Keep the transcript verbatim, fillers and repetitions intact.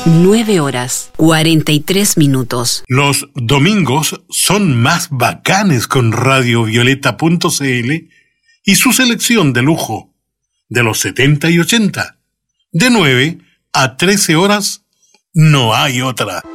nueve horas, cuarenta y tres minutos. Los domingos son más bacanes con radio violeta punto c l y su selección de lujo de los setenta y ochenta. De nueve a trece horas, no hay otra.